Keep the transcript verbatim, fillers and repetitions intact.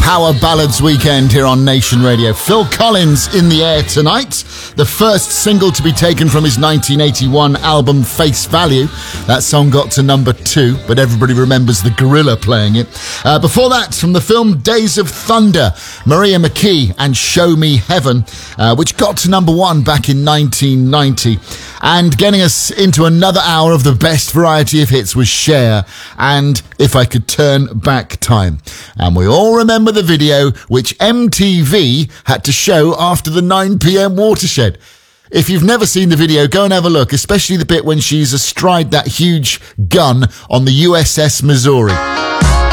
Power Ballads weekend here on Nation Radio. Phil Collins in the air tonight. The first single to be taken from his nineteen eighty-one album Face Value. That song got to number two, but everybody remembers the gorilla playing it. Uh, before that, from the film Days of Thunder, Maria McKee and Show Me Heaven, uh, which got to number one back in nineteen ninety. And getting us into another hour of the best variety of hits was Cher and If I Could Turn Back Time. And we all remember the video which M T V had to show after the nine p.m. watershed. If you've never seen the video, go and have a look, especially the bit when she's astride that huge gun on the U S S Missouri.